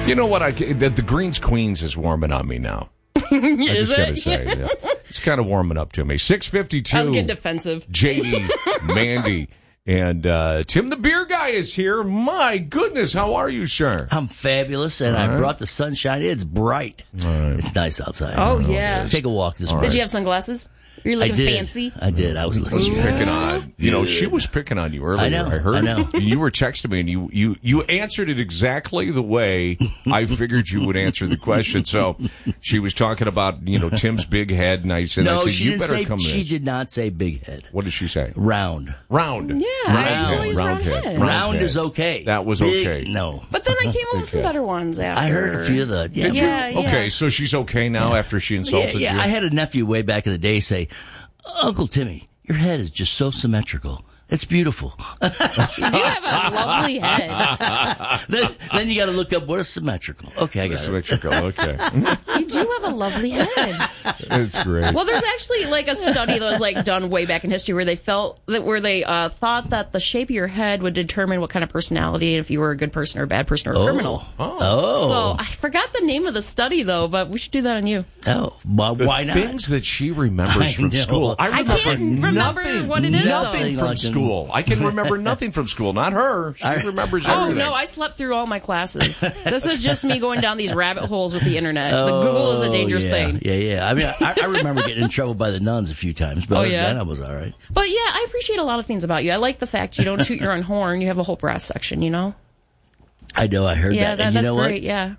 You know what? The Greens Queens is warming on me now. I just got to say, yeah. It's kind of warming up to me. 6:52. I was getting defensive. JD, Mandy, and Tim the Beer Guy is here. My goodness, how are you, sir? I'm fabulous, and I brought the sunshine. It's bright. It's nice outside. Oh, yeah. Take a walk this morning. Did you have sunglasses? You're looking fancy. I did. I was looking Picking on, she was picking on you earlier. I know. I heard. I know. You were texting me, and you answered it exactly the way I figured you would answer the question. So she was talking about Tim's big head, and I said, she you better come. She did not say big head. What did she say? Round. Round. Yeah, I enjoy his round head. Round is okay. That was big, okay. No. But then I came up with some better ones after. I heard a few of the. Yeah. Yeah. Okay, so she's okay now after she insulted you? I had a nephew way back in the day say, Uncle Timmy, your head is just so symmetrical. It's beautiful. You do have a lovely head. then you got to look up what is symmetrical. Okay, I got symmetrical. Okay. You do have a lovely head. It's great. Well, there's actually a study that was done way back in history where they thought that the shape of your head would determine what kind of personality, if you were a good person or a bad person or a criminal. Oh. So I forgot the name of the study though, but we should do that on you. Oh, well, why not? Things that she remembers from school. I can't remember what it is. Nothing from school. I can remember nothing from school. Not her. She remembers everything. Oh, no, I slept through all my classes. This is just me going down these rabbit holes with the internet. The Google is a dangerous thing. Yeah. I mean, I remember getting in trouble by the nuns a few times, but then I was all right. But yeah, I appreciate a lot of things about you. I like the fact you don't toot your own horn. You have a whole brass section, I know, I heard that. And you that's know great, what? yeah.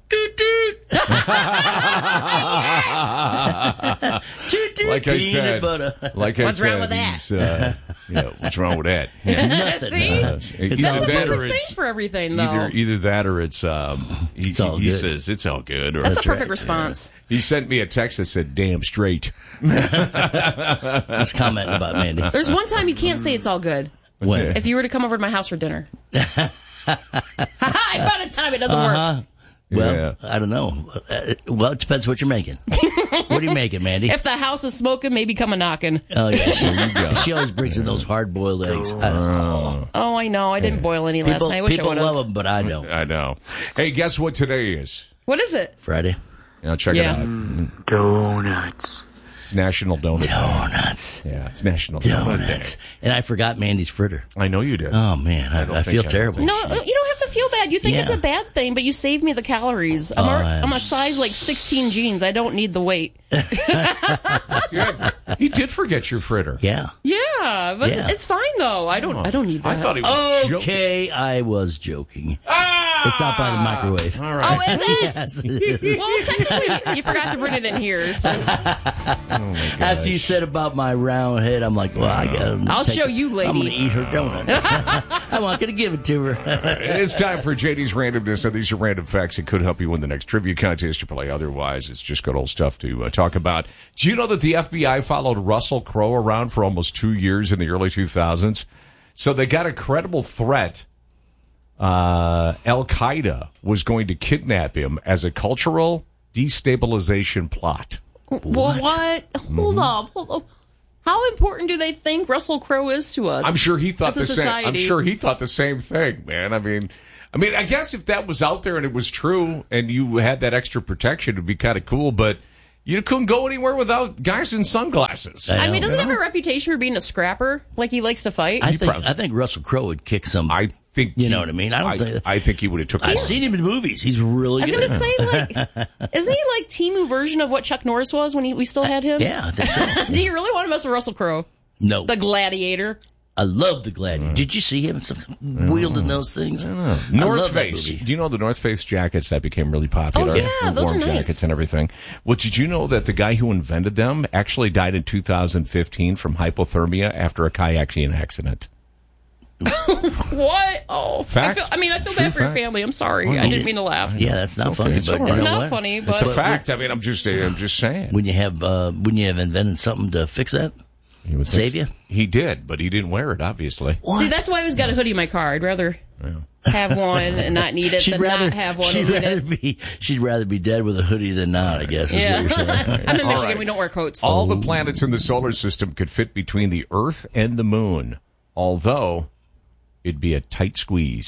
Like I said, what's wrong with that? What's wrong with that? Nothing. See? Either That's a that or perfect thing for everything, though. Either that or it's he says it's all good. Or That's a perfect response. He sent me a text that said "damn straight." He's commenting about Mandy. There's one time you can't say it's all good. When? If you were to come over to my house for dinner. I found a time it doesn't work. Well, I don't know. Well, it depends what you're making. What are you making, Mandy? If the house is smoking, maybe come a knocking. Oh, yeah, there you go. She always brings in those hard-boiled eggs. Oh, I know. I didn't boil any last night. I wish I would have. People love them, but I don't. I know. Hey, guess what today is? What is it? Friday. Check it out. Donuts. It's National Donut Day. Donuts. Yeah, it's National Donut Day. And I forgot Mandy's fritter. I know you did. Oh, man. I feel terrible. No, you don't have to feel bad. You think it's a bad thing, but you saved me the calories. I'm a size 16 jeans. I don't need the weight. He did forget your fritter. Yeah. Yeah, but it's fine though. I don't need that. I thought he was joking. Okay, I was joking. It's out by the microwave. All right. Oh, is it? Yes, it is. Well, technically, you forgot to bring it in here. So. After you said about my round head, I'm like, well, I'll show you, lady. I'm going to eat her donut. I'm not going to give it to her. It's time for JD's Randomness. So these are random facts that could help you win the next trivia contest you play. Otherwise, it's just good old stuff to talk about. Do you know that the FBI followed Russell Crowe around for almost 2 years in the early 2000s? So they got a credible threat. Al-Qaeda was going to kidnap him as a cultural destabilization plot. What? Hold up. How important do they think Russell Crowe is to us? I'm sure he thought the same. Society? I'm sure he thought the same thing, man. I mean, I guess if that was out there and it was true, and you had that extra protection, it'd be kind of cool. But you couldn't go anywhere without guys in sunglasses. Doesn't he have a reputation for being a scrapper? Like he likes to fight? I think Russell Crowe would kick some. I think you know what I mean. I think he would have took. I've seen him in movies. He's really good. I was going to say, isn't he like Timu version of what Chuck Norris was when we still had him? Yeah, I think so. Do you really want to mess with Russell Crowe? No. The Gladiator. I love the Gladiator. Did you see him wielding those things? North Face. Do you know the North Face jackets that became really popular? Oh, yeah, those warm are nice. jackets and everything. Well, did you know that the guy who invented them actually died in 2015 from hypothermia after a kayaking accident? What? Oh, fact. I feel bad for your family. I'm sorry. I didn't mean to laugh. Yeah, that's not funny. It's But all right. you know Not what? funny, but It's a fact. I'm just saying. When you have invented something to fix that, save you. He did, but he didn't wear it, obviously. What? See, that's why I always got a hoodie in my car. I'd rather have one and not need it than not have one and need it. She'd rather be dead with a hoodie than not, I guess, is what you're saying. I'm in Michigan. right. We don't wear coats. All the planets in the solar system could fit between the Earth and the Moon, although it'd be a tight squeeze.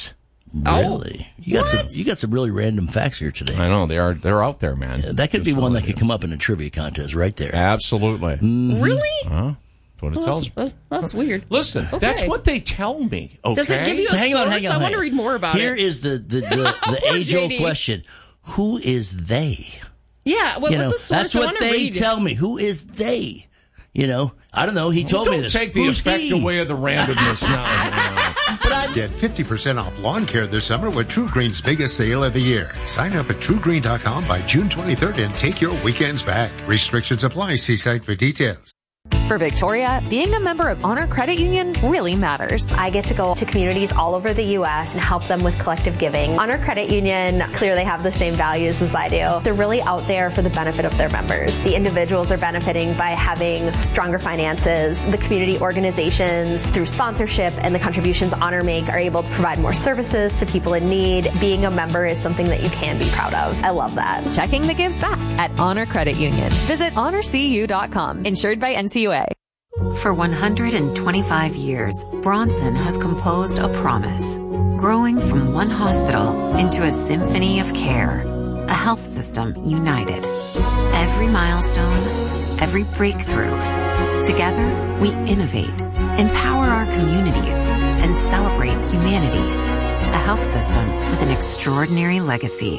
Really? You got some really random facts here today. I know they're out there, man. That could be one that could come up in a trivia contest right there. Absolutely. Mm-hmm. Really? That's what it tells me. That's weird. Listen, that's what they tell me. Okay? Does it give you a source? I want to read more about Here it. Here is the age-old question. Who is they? Yeah, what's the source? That's what they tell me. Who is they? You know, I don't know. He told me this. Don't take the effect away of the randomness now. Get 50% off lawn care this summer with True Green's biggest sale of the year. Sign up at TrueGreen.com by June 23rd and take your weekends back. Restrictions apply. See site for details. For Victoria, being a member of Honor Credit Union really matters. I get to go to communities all over the U.S. and help them with collective giving. Honor Credit Union clearly have the same values as I do. They're really out there for the benefit of their members. The individuals are benefiting by having stronger finances. The community organizations, through sponsorship and the contributions Honor make, are able to provide more services to people in need. Being a member is something that you can be proud of. I love that. Checking the gives back at Honor Credit Union. Visit honorcu.com. Insured by NCUA. For 125 years, Bronson has composed a promise, growing from one hospital into a symphony of care, a health system united. Every milestone, every breakthrough. Together, we innovate, empower our communities, and celebrate humanity. A health system with an extraordinary legacy.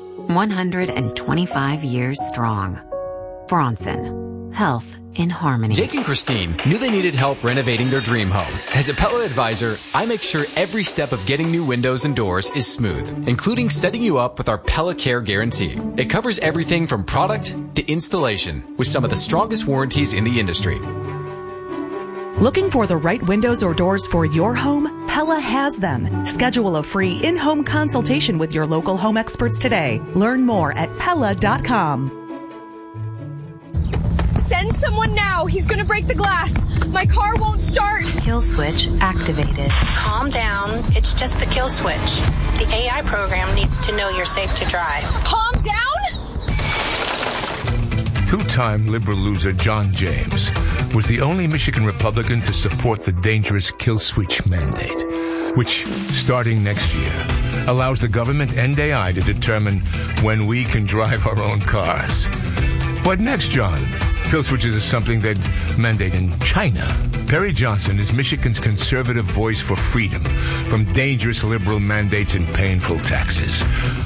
125 years strong. Bronson. Health in harmony. Jake and Christine knew they needed help renovating their dream home. As a Pella advisor, I make sure every step of getting new windows and doors is smooth, including setting you up with our Pella Care Guarantee. It covers everything from product to installation with some of the strongest warranties in the industry. Looking for the right windows or doors for your home? Pella has them. Schedule a free in-home consultation with your local home experts today. Learn more at Pella.com. Send someone now. He's going to break the glass. My car won't start. Kill switch activated. Calm down. It's just the kill switch. The AI program needs to know you're safe to drive. Calm down? Two-time liberal loser John James was the only Michigan Republican to support the dangerous kill switch mandate, which, starting next year, allows the government and AI to determine when we can drive our own cars. What next, John? Kill switches is something they'd mandate in China. Perry Johnson is Michigan's conservative voice for freedom from dangerous liberal mandates and painful taxes.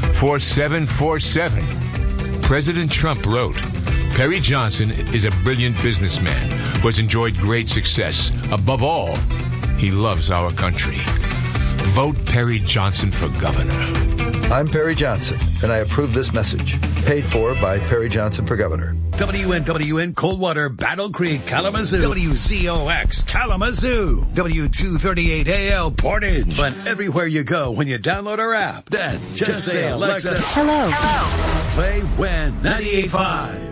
4747. President Trump wrote, Perry Johnson is a brilliant businessman who has enjoyed great success. Above all, he loves our country. Vote Perry Johnson for governor. I'm Perry Johnson, and I approve this message. Paid for by Perry Johnson for governor. WNWN Coldwater, Battle Creek, Kalamazoo. WCOX Kalamazoo. W238AL Portage. But everywhere you go when you download our app, just say, Alexa, Hello. Play When 98.5.